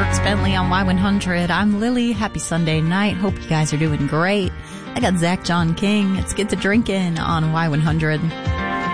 Dierks Bentley on Y100. I'm Lily. Happy Sunday night. Hope you guys are doing great. I got Zach John King. It's Get to Drinkin' on Y100.